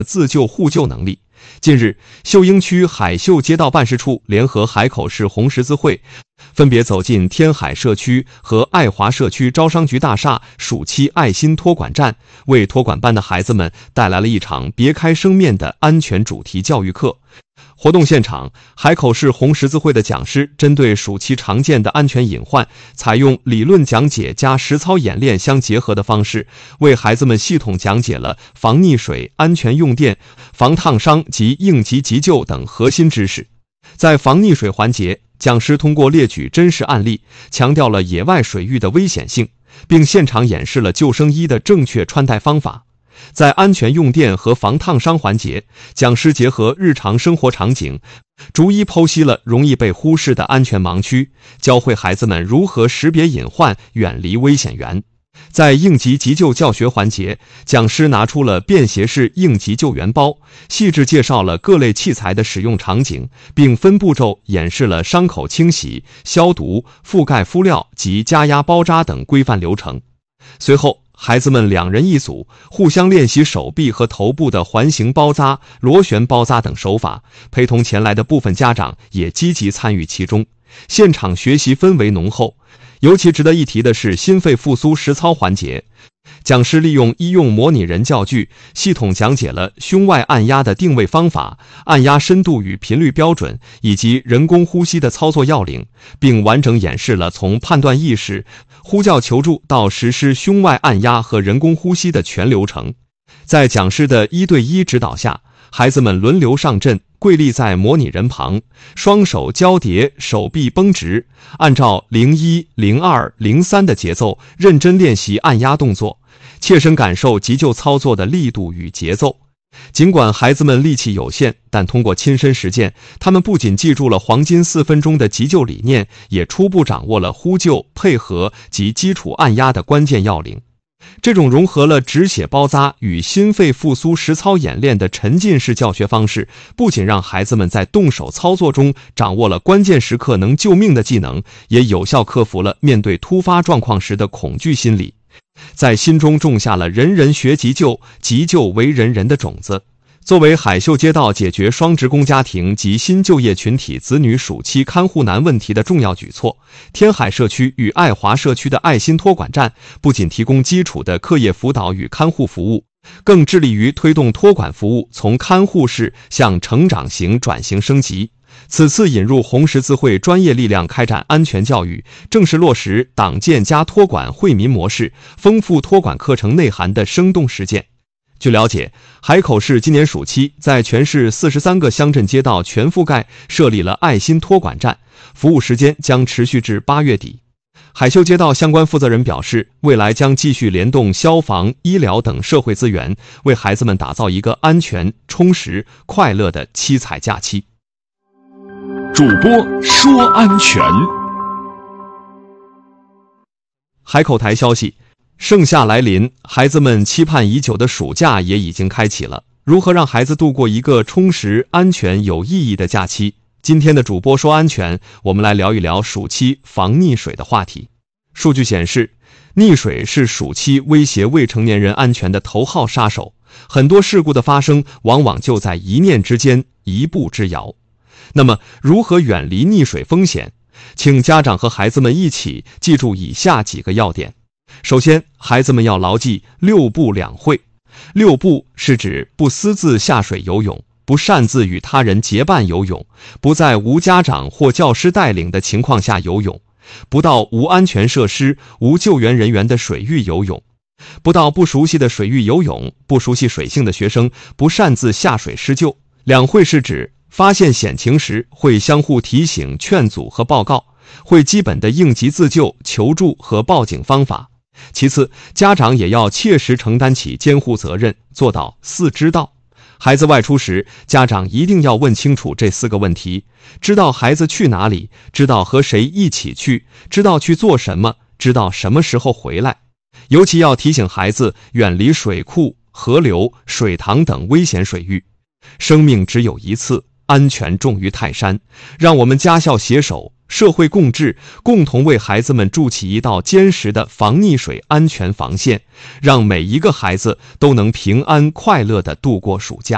自救互救能力。近日，秀英区海秀街道办事处联合海口市红十字会，分别走进天海社区和爱华社区招商局大厦暑期爱心托管站，为托管班的孩子们带来了一场别开生面的安全主题教育课。活动现场，海口市红十字会的讲师针对暑期常见的安全隐患，采用理论讲解加实操演练相结合的方式，为孩子们系统讲解了防溺水、安全用电、防烫伤及应急急救等核心知识。在防溺水环节，讲师通过列举真实案例，强调了野外水域的危险性，并现场演示了救生衣的正确穿戴方法。在安全用电和防烫伤环节，讲师结合日常生活场景，逐一剖析了容易被忽视的安全盲区，教会孩子们如何识别隐患，远离危险源。在应急急救教学环节，讲师拿出了便携式应急救援包，细致介绍了各类器材的使用场景，并分步骤演示了伤口清洗、消毒、覆盖敷料及加压包扎等规范流程。随后，孩子们2人一组，互相练习手臂和头部的环形包扎、螺旋包扎等手法，陪同前来的部分家长也积极参与其中，现场学习氛围浓厚。尤其值得一提的是心肺复苏实操环节，讲师利用医用模拟人教具，系统讲解了胸外按压的定位方法、按压深度与频率标准以及人工呼吸的操作要领，并完整演示了从判断意识、呼叫求助到实施胸外按压和人工呼吸的全流程。在讲师的1对1指导下，孩子们轮流上阵，跪立在模拟人旁，双手交叠，手臂绷直，按照01、02、03的节奏认真练习按压动作，切身感受急救操作的力度与节奏。尽管孩子们力气有限，但通过亲身实践，他们不仅记住了黄金4分钟的急救理念，也初步掌握了呼救、配合及基础按压的关键要领。这种融合了止血包扎与心肺复苏实操演练的沉浸式教学方式，不仅让孩子们在动手操作中掌握了关键时刻能救命的技能，也有效克服了面对突发状况时的恐惧心理，在心中种下了人人学急救、急救为人人的种子。作为海秀街道解决双职工家庭及新就业群体子女暑期看护难问题的重要举措，天海社区与爱华社区的爱心托管站不仅提供基础的课业辅导与看护服务，更致力于推动托管服务从看护式向成长型转型升级。此次引入红十字会专业力量开展安全教育，正是落实党建加托管惠民模式，丰富托管课程内涵的生动实践。据了解，海口市今年暑期在全市43个乡镇街道全覆盖设立了爱心托管站，服务时间将持续至8月底。海秀街道相关负责人表示，未来将继续联动消防、医疗等社会资源，为孩子们打造一个安全、充实、快乐的7彩假期。 主播说安全。 海口台消息，盛夏来临，孩子们期盼已久的暑假也已经开启了。如何让孩子度过一个充实、安全、有意义的假期？今天的主播说安全，我们来聊一聊暑期防溺水的话题。数据显示，溺水是暑期威胁未成年人安全的头号杀手，很多事故的发生往往就在一念之间、一步之遥。那么，如何远离溺水风险？请家长和孩子们一起记住以下几个要点。首先，孩子们要牢记6不2会。6不是指不私自下水游泳，不擅自与他人结伴游泳，不在无家长或教师带领的情况下游泳，不到无安全设施、无救援人员的水域游泳，不到不熟悉的水域游泳，不熟悉水性的学生不擅自下水施救。2会是指发现险情时会相互提醒、劝阻和报告，会基本的应急自救、求助和报警方法。其次，家长也要切实承担起监护责任，做到4知道。孩子外出时，家长一定要问清楚这4个问题：知道孩子去哪里，知道和谁一起去，知道去做什么，知道什么时候回来。尤其要提醒孩子远离水库、河流、水塘等危险水域。生命只有一次，安全重于泰山。让我们家校携手，社会共治，共同为孩子们筑起一道坚实的防溺水安全防线，让每一个孩子都能平安快乐地度过暑假。